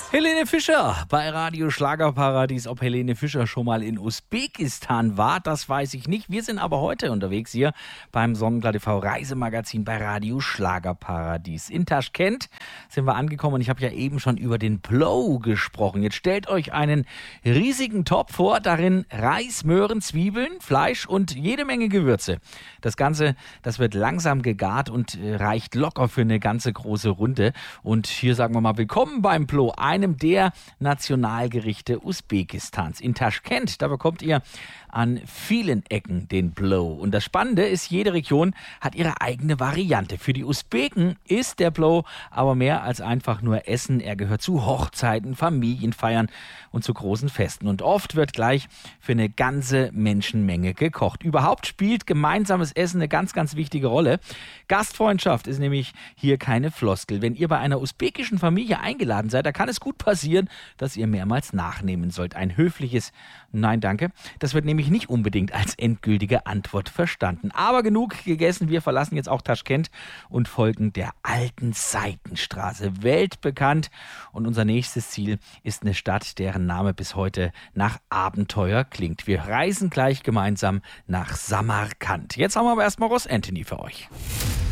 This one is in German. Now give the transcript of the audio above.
Helene Fischer bei Radio Schlagerparadies. Ob Helene Fischer schon mal in Usbekistan war, das weiß ich nicht. Wir sind aber heute unterwegs hier beim Sonnenblatt TV Reisemagazin bei Radio Schlagerparadies. In Taschkent sind wir angekommen und ich habe ja eben schon über den Plov gesprochen. Jetzt stellt euch einen riesigen Topf vor, darin Reis, Möhren, Zwiebeln, Fleisch und jede Menge Gewürze. Das Ganze, das wird langsam gegart und reicht locker für eine ganze große Runde. Und hier sagen wir mal willkommen beim Plov, einem der Nationalgerichte Usbekistans. In Taschkent, da bekommt ihr an vielen Ecken den Plov. Und das Spannende ist, jede Region hat ihre eigene Variante. Für die Usbeken ist der Plov aber mehr als einfach nur Essen. Er gehört zu Hochzeiten, Familienfeiern und zu großen Festen. Und oft wird gleich für eine ganze Menschenmenge gekocht. Überhaupt spielt gemeinsames Essen eine ganz, ganz wichtige Rolle. Gastfreundschaft ist nämlich hier keine Floskel. Wenn ihr bei einer usbekischen Familie eingeladen seid, da kann es gut passieren, dass ihr mehrmals nachnehmen sollt. Ein höfliches Nein, danke. Das wird nämlich nicht unbedingt als endgültige Antwort verstanden. Aber genug gegessen. Wir verlassen jetzt auch Taschkent und folgen der alten Seitenstraße. Weltbekannt. Und unser nächstes Ziel ist eine Stadt, deren Name bis heute nach Abenteuer klingt. Wir reisen gleich gemeinsam nach Samarkand. Jetzt haben wir aber erstmal Ross Anthony für euch.